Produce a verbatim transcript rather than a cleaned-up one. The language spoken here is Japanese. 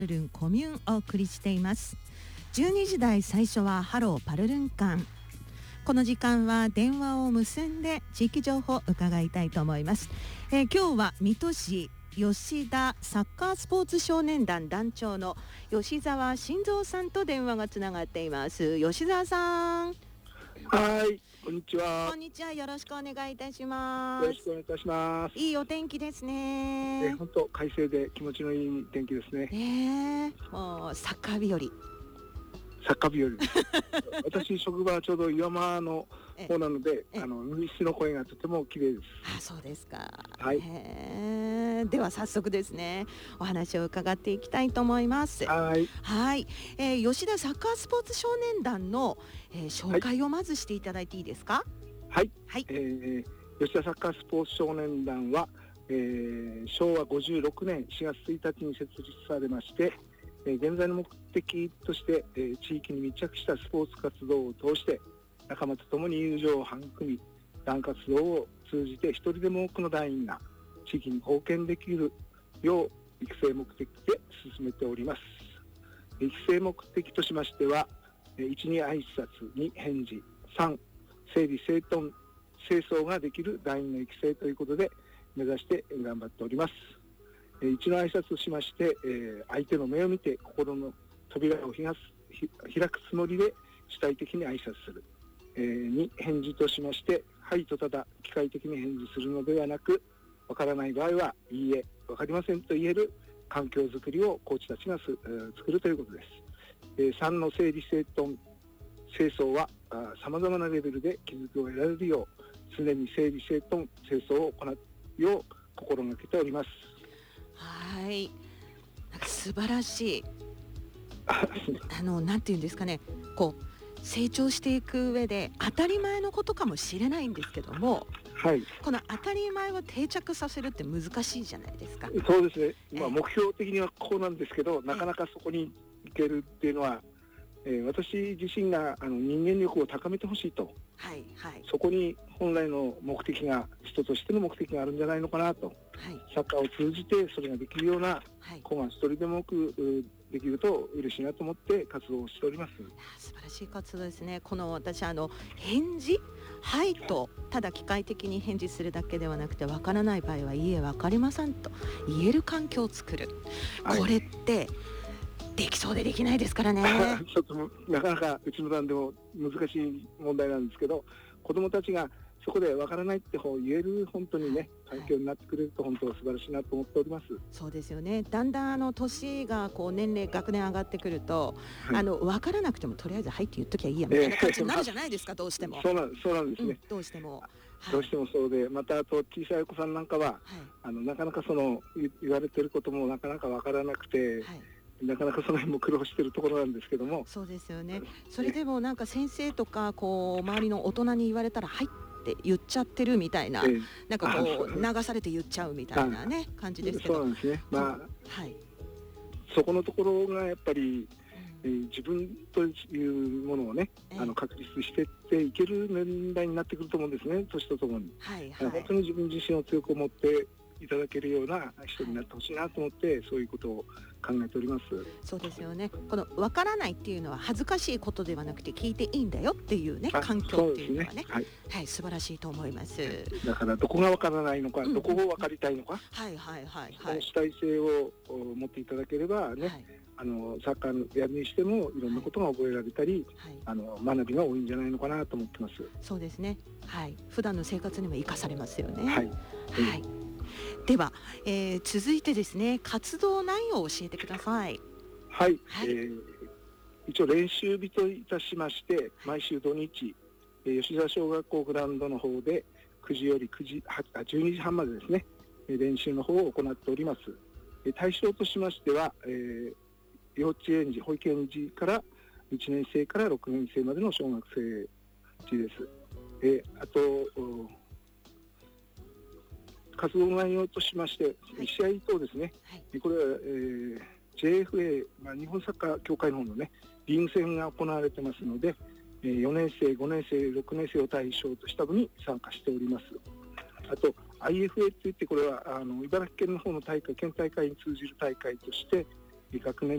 パルルンコミューンをお送りしています。じゅうにじ台最初はハローパルルン館。この時間は電話を結んで地域情報を伺いたいと思います。えー、今日は水戸市吉田サッカースポーツ少年団団長の吉澤晋三さんと電話がつながっています。吉澤さん。 はい、こんにちは。 こんにちは。よろしくお願いいたします。 よろしくお願いいたします。 いいお天気ですね。 えー、本当快晴で気持ちのいい天気ですね。 ねえ、もうサッカー日和。 サッカー日和です。私職場はちょうど岩間の方なので、あの西の声がとても綺麗です。 あ、そうですか。 はい。 へ、では早速ですね、お話を伺っていきたいと思います。 はい。 はい、えー、吉田サッカースポーツ少年団の、えー、紹介をまずしていただいていいですか。 はい。 はい。 えー、吉田サッカースポーツ少年団は、えー、しょうわごじゅうろくねんしがつついたちに設立されまして。えー、現在の目的として、えー、地域に密着したスポーツ活動を通して仲間と共に友情を育み、団活動を通じて一人でも多くの団員が地域に貢献できるよう育成目的で進めております。育成目的としましては、いちに挨拶、に返事、さん整理整頓清掃ができる団員の育成ということで目指して頑張っております。一の挨拶としまして、えー、相手の目を見て心の扉をひがすひ開くつもりで主体的に挨拶する。えー、に返事としましてはいとただ機械的に返事するのではなく、わからない場合はいいえ、わかりませんと言える環境づくりをコーチたちがす、えー、作るということです。えー、さんの整理整頓清掃はさまざまなレベルで気づきを得られるよう常に整理整頓清掃を行うよう心がけております。 はい、なんか素晴らしいあのなんていうんですかね、こう成長していく上で当たり前のことかもしれないんですけども、 はい、 この当たり前を定着させるって難しいじゃないですか。 そうですね、まあ、目標的にはこうなんですけど、なかなかそこに行けるっていうのは、えー、私自身があの人間力を高めてほしいと、はいはい、そこに本来の目的が人としての目的があるんじゃないのかなと、はい、サッカーを通じてそれができるような子が一人でも多くできると嬉しいなと思って活動をしております。 素晴らしい活動ですね。この私あの返事はいとただ機械的に返事するだけではなくて、わからない場合はいいえわかりませんと言える環境を作る、はい、これってできそうでできないですからね。 ちょっとなかなかうちの団でも難しい問題なんですけど、子どもたちがそこでわからないって方言える本当にね環境になってくれると本当素晴らしいなと思っております。 そうですよね。だんだんあの年がこう年齢学年上がってくると、はい、あの分からなくてもとりあえずはいって言っときゃいいやみたいな感じになるじゃないですか、えー、どうしても。 そうなんそうなんですね、うん、 どうしても、はい、 どうしてもそうで、またあと小さいお子さんなんかは、はい、あのなかなかその言われてることもなかなかわからなくて、はい、なかなかその辺も苦労しているところなんですけども。 そうですよね。それでもなんか先生とかこう周りの大人に言われたらはいって言っちゃってるみたいな、えー、なんかこう流されて言っちゃうみたいなね感じですけど。 そうなんですね。まあ、はい、そこのところがやっぱり、うん、えー、自分というものをね、えー、あの確立していっていける年代になってくると思うんですね、年とともに。はいはい、本当に自分自身を強く持っていただけるような人になってほしいなと思って、はい、そういうことを考えております。 そうですよね。この分からないっていうのは恥ずかしいことではなくて聞いていいんだよっていうね環境っていうのは ね, ね、はいはい、素晴らしいと思います。 だからどこが分からないのか、うん、どこを分かりたいのか、 はいはいはいはい、その主体性を持っていただければね、はい、あのサッカーやるにしてもいろんなことが覚えられたり、はい、あの学びが多いんじゃないのかなと思ってます。 そうですね、はい、普段の生活にも生かされますよね。 はい、 はい、では、えー、続いてですね、活動内容を教えてください。 はい、はい、えー、一応練習日といたしまして、毎週土日、えー、吉田小学校グラウンドの方でくじよりくじあじゅうにじはんまでですね、練習の方を行っております。えー、対象としましては、えー、幼稚園児保育園児からいちねん生からろくねん生までの小学生児です。えー、あと活動内容としまして、はい、試合等ですね、はい、これは、えー、ジェイエフエー、まあ、日本サッカー協会の方のねリーグ戦が行われてますので、えー、よねん生、ごねん生、ろくねん生を対象とした部に参加しております。あと アイエフエー といって、これはあの茨城県の方の大会、県大会に通じる大会として、 学年